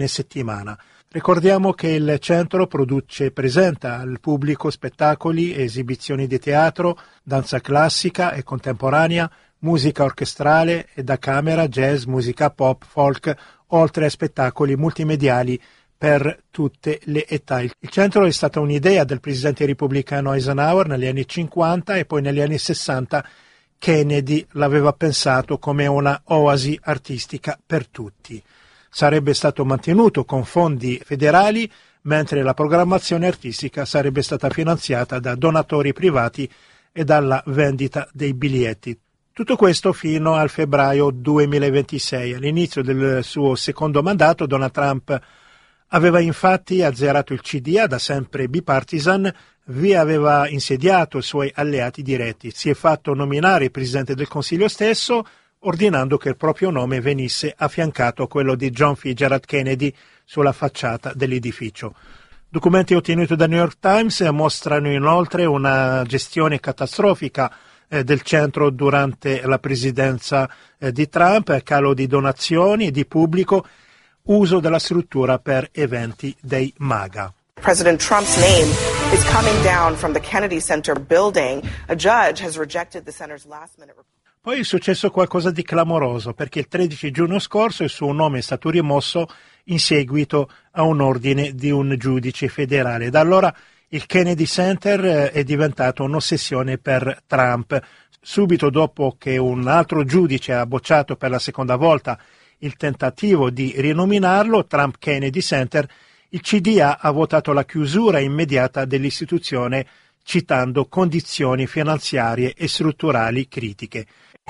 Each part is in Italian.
settimana. Ricordiamo che il centro presenta al pubblico spettacoli e esibizioni di teatro, danza classica e contemporanea, musica orchestrale e da camera, jazz, musica pop, folk, oltre a spettacoli multimediali per tutte le età. Il centro è stata un'idea del presidente repubblicano Eisenhower negli anni 50 e poi negli anni 60 Kennedy l'aveva pensato come una oasi artistica per tutti. Sarebbe stato mantenuto con fondi federali, mentre la programmazione artistica sarebbe stata finanziata da donatori privati e dalla vendita dei biglietti. Tutto questo fino al febbraio 2026. All'inizio del suo secondo mandato, Donald Trump aveva infatti azzerato il CDA, da sempre bipartisan, vi aveva insediato i suoi alleati diretti, si è fatto nominare il Presidente del Consiglio stesso, ordinando che il proprio nome venisse affiancato a quello di John Fitzgerald Kennedy sulla facciata dell'edificio. Documenti ottenuti da New York Times mostrano inoltre una gestione catastrofica del centro durante la presidenza di Trump, calo di donazioni e di pubblico, uso della struttura per eventi dei MAGA. President Trump's name is coming down from the Kennedy Center building. A judge has rejected the center's last-minute report. Poi è successo qualcosa di clamoroso, perché il 13 giugno scorso il suo nome è stato rimosso in seguito a un ordine di un giudice federale. Da allora il Kennedy Center è diventato un'ossessione per Trump. Subito dopo che un altro giudice ha bocciato per la seconda volta il tentativo di rinominarlo Trump Kennedy Center, il CDA ha votato la chiusura immediata dell'istituzione, citando condizioni finanziarie e strutturali critiche.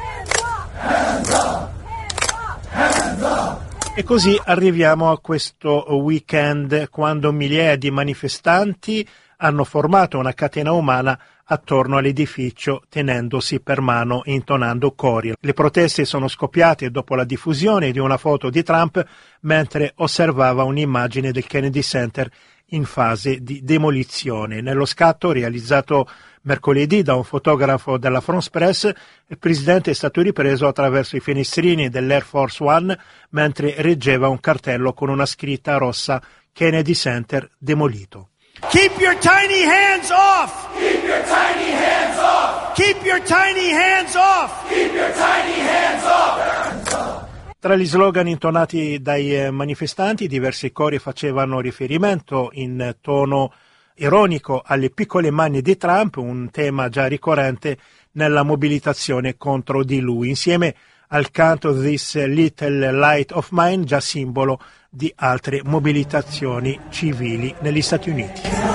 E così arriviamo a questo weekend, quando migliaia di manifestanti hanno formato una catena umana attorno all'edificio, tenendosi per mano e intonando cori. Le proteste sono scoppiate dopo la diffusione di una foto di Trump mentre osservava un'immagine del Kennedy Center in fase di demolizione. Nello scatto realizzato mercoledì da un fotografo della France Press, il presidente è stato ripreso attraverso i finestrini dell'Air Force One mentre reggeva un cartello con una scritta rossa Kennedy Center demolito. Keep your tiny hands off! Keep your tiny hands off! Keep your tiny hands off! Keep your tiny hands off! Tra gli slogan intonati dai manifestanti, diversi cori facevano riferimento in tono ironico alle piccole mani di Trump, un tema già ricorrente nella mobilitazione contro di lui, insieme al canto This Little Light of Mine, già simbolo di altre mobilitazioni civili negli Stati Uniti.